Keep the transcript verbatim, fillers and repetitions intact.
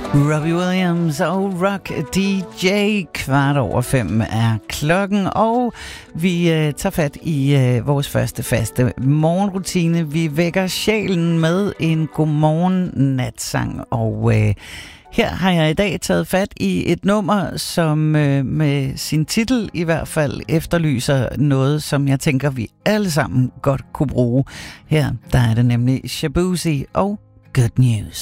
Robbie Williams og Rock D J. Kvart over fem er klokken, og vi øh, tager fat i øh, vores første faste morgenrutine. Vi vækker sjælen med en godmorgen natsang, og øh, her har jeg i dag taget fat i et nummer, som øh, med sin titel i hvert fald efterlyser noget, som jeg tænker, vi alle sammen godt kunne bruge. Her der er det nemlig Shaboozey og Good News.